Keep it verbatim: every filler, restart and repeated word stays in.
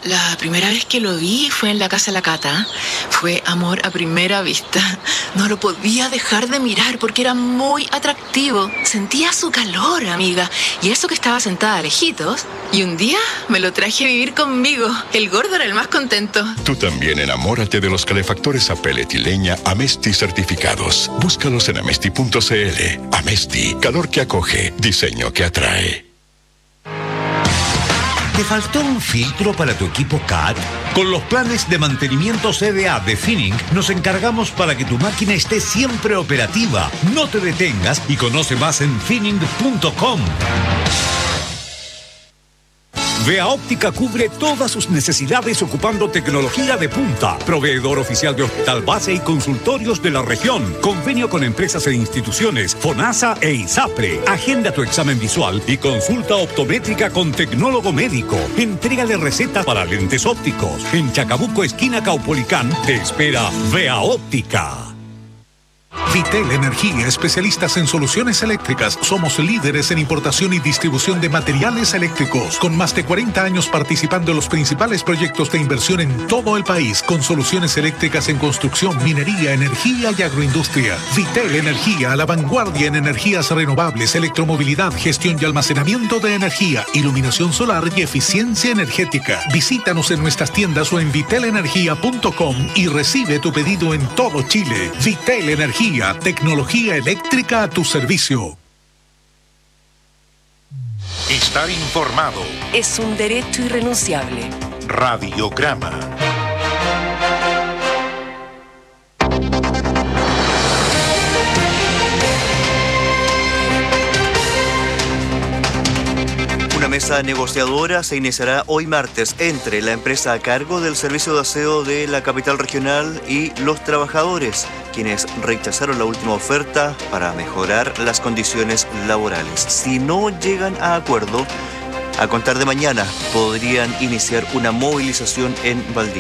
La primera vez que lo vi fue en la casa de la Cata. Fue amor a primera vista. No lo podía dejar de mirar porque era muy atractivo. Sentía su calor, amiga. Y eso que estaba sentada lejitos. Y un día me lo traje a vivir conmigo. El gordo era el más contento. Tú también enamórate de los calefactores a pellet y leña Amesti certificados. Búscalos en amesti punto cl. Amesti, calor que acoge, diseño que atrae. ¿Te faltó un filtro para tu equipo C A T? Con los planes de mantenimiento C D A de Finning, nos encargamos para que tu máquina esté siempre operativa. No te detengas y conoce más en finning punto com. Vea Óptica cubre todas sus necesidades ocupando tecnología de punta. Proveedor oficial de Hospital Base y consultorios de la región. Convenio con empresas e instituciones, FONASA e ISAPRE. Agenda tu examen visual y consulta optométrica con tecnólogo médico. Entrégale receta para lentes ópticos. En Chacabuco, esquina Caupolicán, te espera Vea Óptica. Vitel Energía, especialistas en soluciones eléctricas. Somos líderes en importación y distribución de materiales eléctricos, con más de cuarenta años participando en los principales proyectos de inversión en todo el país, con soluciones eléctricas en construcción, minería, energía y agroindustria. Vitel Energía, a la vanguardia en energías renovables, electromovilidad, gestión y almacenamiento de energía, iluminación solar y eficiencia energética. Visítanos en nuestras tiendas o en vitel energía punto com y recibe tu pedido en todo Chile. Vitel Energía, tecnología eléctrica a tu servicio. Estar informado es un derecho irrenunciable. Radiograma. Una mesa negociadora se iniciará hoy martes entre la empresa a cargo del servicio de aseo de la capital regional y los trabajadores, quienes rechazaron la última oferta para mejorar las condiciones laborales. Si no llegan a acuerdo, a contar de mañana podrían iniciar una movilización en Valdivia.